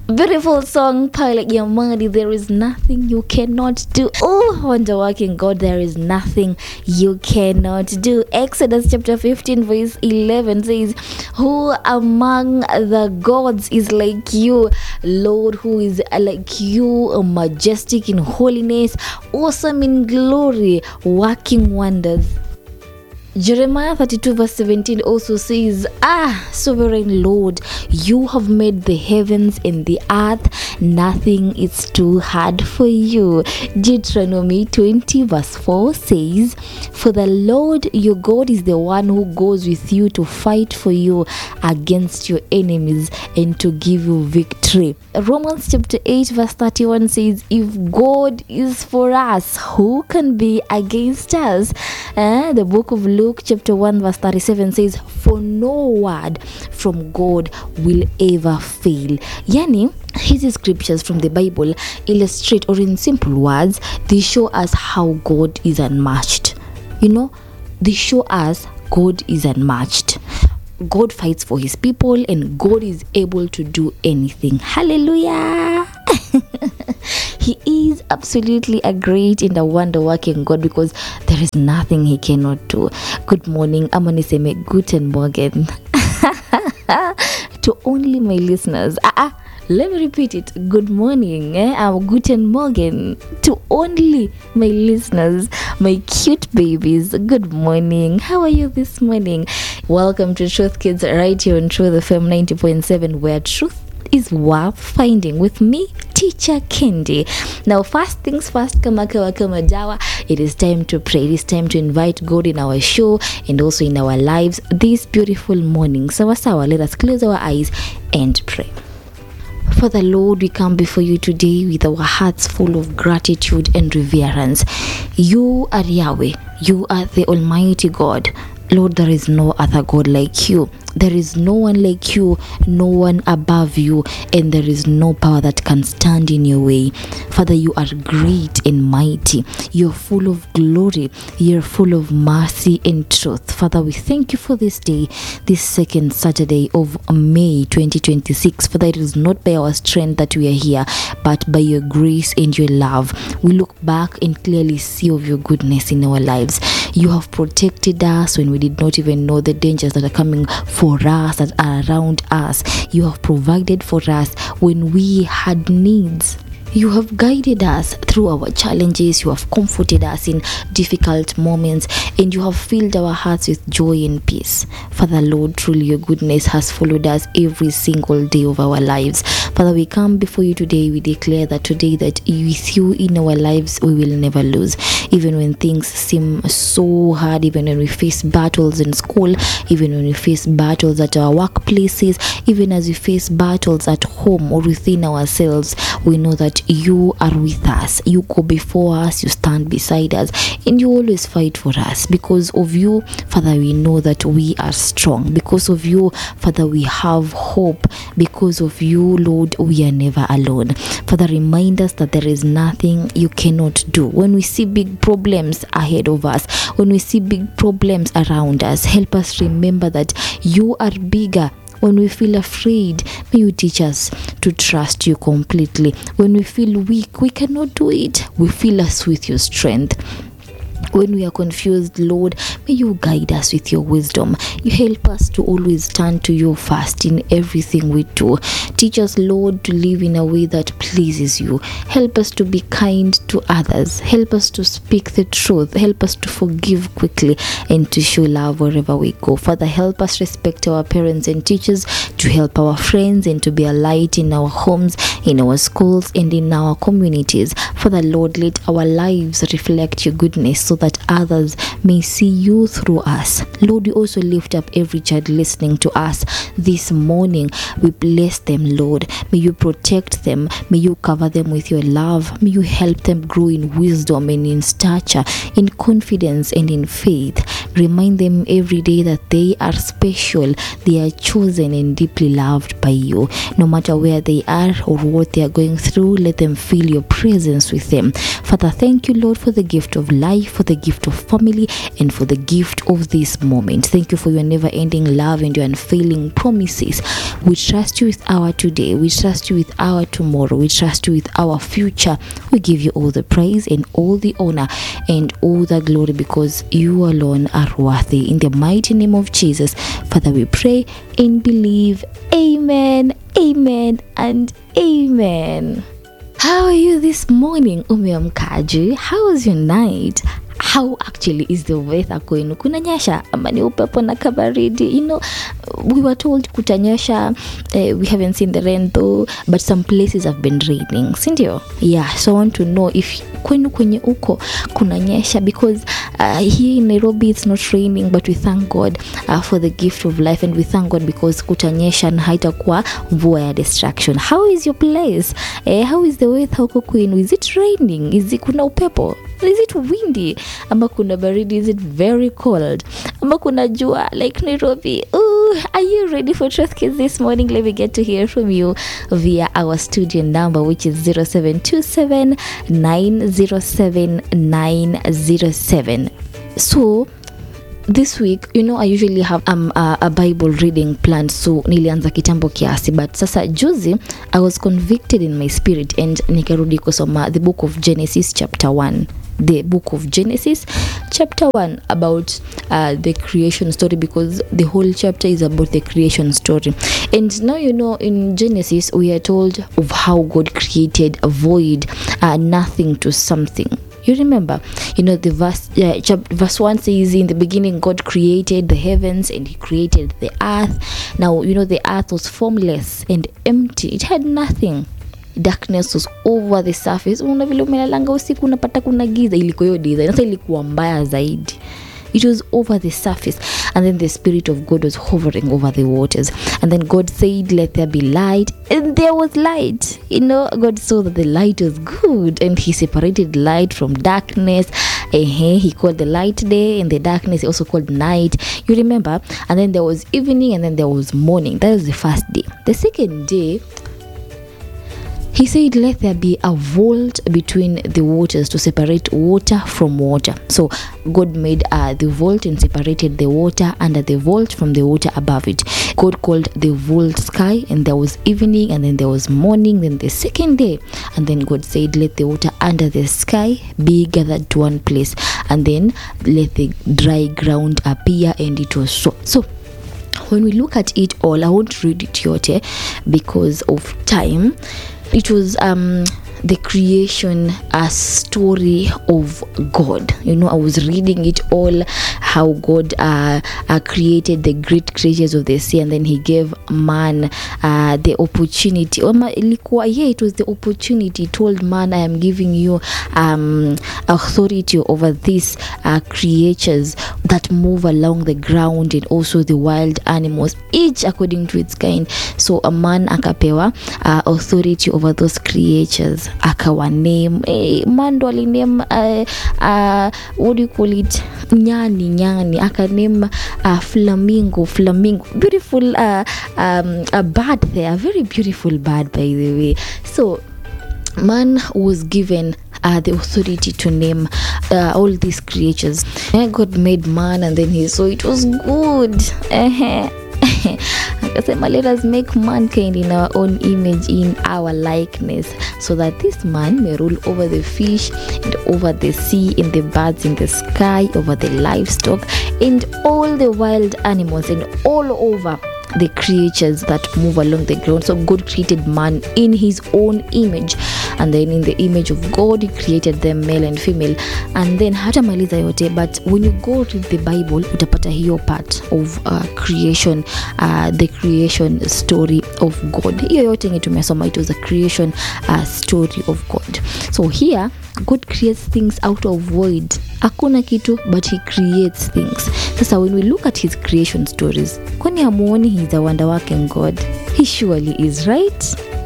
Beautiful song, Pilot Yamadi. There is nothing you cannot do. Oh, wonder working God, there is nothing you cannot do. Exodus chapter 15, verse 11 says, who among the gods is like you, Lord, who is like you, majestic in holiness, awesome in glory, working wonders. Jeremiah 32 verse 17 also says, sovereign Lord, you have made the heavens and the earth. Nothing is too hard for you. Deuteronomy 20 verse 4 says, for the Lord your God is the one who goes with you to fight for you against your enemies and to give you victory. Romans chapter 8 verse 31 says, if God is for us, who can be against us? The book of Luke chapter 1 verse 37 says, for no word from God will ever fail. Yani, his scriptures from the Bible illustrate, or in simple words, they show us how God is unmatched. They show us God is unmatched. God fights for his people and God is able to do anything. Hallelujah. He is absolutely a great and a wonder working God, because there is nothing he cannot do. Good morning. Amaniseme guten Morgen. To only my listeners. Let me repeat it. Good morning. Guten Morgen. To only my listeners, my cute babies. Good morning. How are you this morning? Welcome to Truth Kids right here on Truth FM 90.7, where truth is worth finding, with me, Teacher Kendi. Now, first things first, kama dawa, it is time to pray. It is time to invite God in our show and also in our lives this beautiful morning. Sawa, let us close our eyes and pray. Father Lord, we come before you today with our hearts full of gratitude and reverence. You are Yahweh. You are the Almighty God. Lord, there is no other God like you. There is no one like you, no one above you, and there is no power that can stand in your way. Father, you are great and mighty. You're full of glory. You're full of mercy and truth. Father, we thank you for this day, this second Saturday of May 2026. Father, it is not by our strength that we are here, but by your grace and your love. We look back and clearly see of your goodness in our lives. You have protected us when we did not even know the dangers that are coming for us, that are around us. You have provided for us when we had needs. You have guided us through our challenges. You have comforted us in difficult moments, and you have filled our hearts with joy and peace. Father Lord, truly your goodness has followed us every single day of our lives. Father, we come before you today. We declare that today, that with you in our lives, we will never lose. Even when things seem so hard, even when we face battles in school, even when we face battles at our workplaces, even as we face battles at home or within ourselves, we know that you are with us. You go before us, you stand beside us, and you always fight for us. Because of you, Father, we know that we are strong. Because of you, Father, we have hope. Because of you, Lord, we are never alone. Father, remind us that there is nothing you cannot do. When we see big problems ahead of us, when we see big problems around us, help us remember that you are bigger. When we feel afraid, may you teach us to trust you completely. When we feel weak, we cannot do it. We fill us with your strength. When we are confused, Lord, may you guide us with your wisdom. You help us to always turn to you first in everything we do. Teach us, Lord, to live in a way that pleases you. Help us to be kind to others. Help us to speak the truth. Help us to forgive quickly and to show love wherever we go. Father, help us respect our parents and teachers, to help our friends, and to be a light in our homes, in our schools, and in our communities. Father, Lord, let our lives reflect your goodness, so that others may see you through us. Lord, we also lift up every child listening to us this morning. We bless them, Lord. May you protect them. May you cover them with your love. May you help them grow in wisdom and in stature, in confidence and in faith. Remind them every day that they are special, they are chosen and deeply loved by you. No matter where they are or what they are going through, let them feel your presence with them. Father, thank you, Lord, for the gift of life, for the gift of family, and for the gift of this moment. Thank you for your never-ending love and your unfailing promises. We trust you with our today. We trust you with our tomorrow. We trust you with our future. We give you all the praise and all the honor and all the glory, because you alone are worthy. In the mighty name of Jesus, Father, we pray and believe. Amen, amen, and amen. How are you this morning? Umeamkaje? How was your night? How actually is the weather kwenu? Kunanyesha ama ni upepo na kabaridi? We were told kutanyesha. We haven't seen the rain though, but some places have been raining, sindio? Yeah, so I want to know if kwenu kwenye uko kunanyesha, because here in Nairobi it's not raining, but we thank God for the gift of life, and we thank God because kutanyesha na haitakuwa mvua ya destruction. How is your place? How is the weather huko kwenu? Is it raining? Is it kuna upepo? Is it windy? Ama kuna baridi? Is it very cold? Ama kuna jua like Nairobi? Ooh, are you ready for Truth Kids this morning? Let me get to hear from you via our studio number, which is 0727 907 907. So this week, I usually have a Bible reading planned, so nilianza kitambo kiasi, but sasa juzi I was convicted in my spirit and nikarudi kusoma the book of Genesis chapter 1. The book of Genesis chapter 1 about the creation story, because the whole chapter is about the creation story. And now in Genesis we are told of how God created a void, nothing to something. You remember, the verse 1 says, in the beginning God created the heavens and he created the earth. Now, the earth was formless and empty. It had nothing. Darkness was over the surface. Vile umelalanga usiku unapata kuna giza, ilikuwa hiyo design. Sasa ilikuwa mbaya zaidi. It was over the surface, and then the Spirit of God was hovering over the waters. And then God said, let there be light, and there was light. God saw that the light was good, and he separated light from darkness. He called the light day, and the darkness he also called night. You remember? And then there was evening, and then there was morning. That was the first day. The second day, he said, let there be a vault between the waters to separate water from water. So God made the vault and separated the water under the vault from the water above it. God called the vault sky, and there was evening, and then there was morning, then the second day. And then God said, let the water under the sky be gathered to one place, and then let the dry ground appear, and it was so. So when we look at it all, I won't read it yote because of time. It was the creation, a story of God. I was reading it all, how God created the great creatures of the sea, and then he gave man the opportunity. It was the opportunity. He told man, I am giving you authority over these creatures that move along the ground, and also the wild animals, each according to its kind. So a man akapewa authority over those creatures. Akawa name man do aliname what do you call it, nyani aka name flamingo, beautiful a bird there, a very beautiful bird by the way. So man was given the authority to name all these creatures. God made man, and then he saw it was good. Let us make mankind in our own image, in our likeness, so that this man may rule over the fish and over the sea and the birds in the sky, over the livestock and all the wild animals, and all over the creatures that move along the ground. So God created man in his own image, and then in the image of God he created them, male and female. And then hata maliza yote, but when you go read the Bible utapata hiyo part of creation, the creation story of God. Hiyo yote yenye tumesoma, it was a creation story of God. So here God creates things out of void. Hakuna kitu, but he creates things. Sasa when we look at his creation stories, kwani hamuoni he's a wonder working God? He surely is, right?